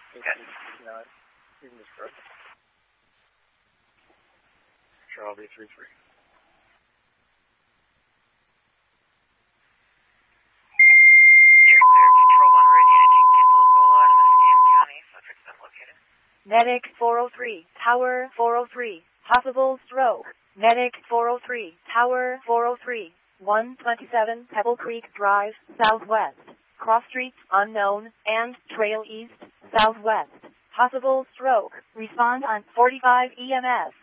Okay. No, you can just correct it. Charles B33. Control 1 originating cancel Bolo out of Muscatine County, subject located. Medic 403, Tower 403, possible stroke. Medic 403, Tower 403, 127 Pebble Creek Drive, southwest. Cross streets unknown, and trail east, southwest. Possible stroke. Respond on 45 EMS.